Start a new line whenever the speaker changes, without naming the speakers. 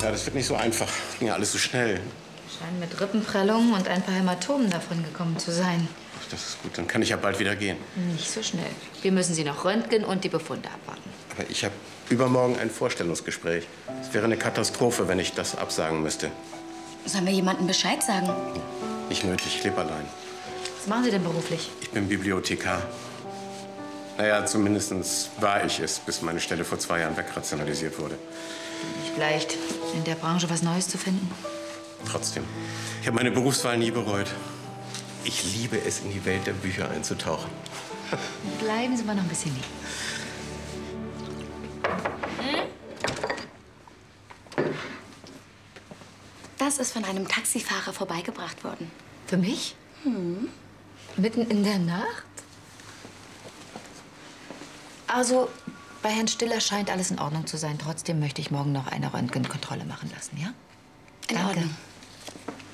Ja, das wird nicht so einfach. Das ging ja alles so schnell.
Scheinen mit Rippenprellungen und ein paar Hämatomen davon gekommen zu sein.
Ach, das ist gut. Dann kann ich ja bald wieder gehen.
Nicht so schnell. Wir müssen Sie noch röntgen und die Befunde abwarten.
Aber ich habe übermorgen ein Vorstellungsgespräch. Es wäre eine Katastrophe, wenn ich das absagen müsste.
Sollen wir jemandem Bescheid sagen?
Nicht nötig, ich lebe allein.
Was machen Sie denn beruflich?
Ich bin Bibliothekar. Naja, zumindest war ich es, bis meine Stelle vor 2 Jahren wegrationalisiert wurde.
Nicht leicht, in der Branche was Neues zu finden.
Trotzdem. Ich habe meine Berufswahl nie bereut. Ich liebe es, in die Welt der Bücher einzutauchen.
Bleiben Sie mal noch ein bisschen liegen.
Das ist von einem Taxifahrer vorbeigebracht worden.
Für mich? Mitten in der Nacht? Also, bei Herrn Stiller scheint alles in Ordnung zu sein. Trotzdem möchte ich morgen noch eine Röntgenkontrolle machen lassen, ja?
In Ordnung.